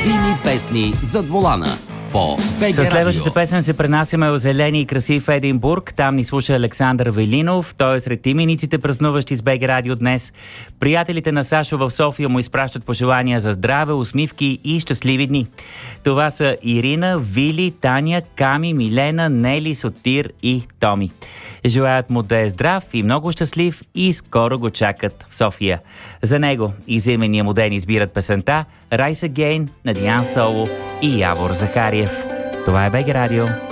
любими песни зад волана по БГ С следващата песен се пренасяме в зелени и красив Единбург. Там ни слуша Александър Велинов. Той е сред имениците, празнуващи с БГ Радио днес. Приятелите на Сашо в София му изпращат пожелания за здраве, усмивки и щастливи дни. Това са Ирина, Вили, Таня, Ками, Милена, Нели, Сотир и Томи. Желаят му да е здрав и много щастлив и скоро го чакат в София. За него и за имения му ден избират песента Rise Again на Диан Соло и Явор Захариев. Това е БГ Радио.